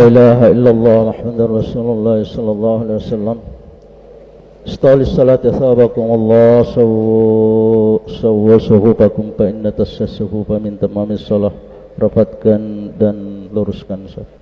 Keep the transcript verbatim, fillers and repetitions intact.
ilaha illallah Muhammadur Rasulullah sallallahu alaihi wasallam. Istalis salati thabakum Allah sawu sawu suhufakum fa inna tasassufa min tamamis shalah. Rapatkan dan luruskan saf.